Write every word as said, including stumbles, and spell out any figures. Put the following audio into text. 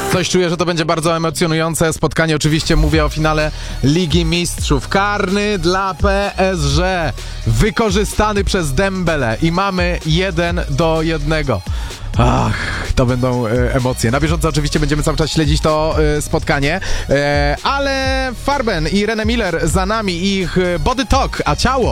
Coś czuję, że to będzie bardzo emocjonujące spotkanie. Oczywiście mówię o finale Ligi Mistrzów. Karny dla P S G. Wykorzystany przez Dembele. I mamy jeden do jednego. Ach, to będą e, emocje. Na bieżąco oczywiście będziemy cały czas śledzić to e, spotkanie. E, ale Farben i René Miller za nami, ich body talk, a ciało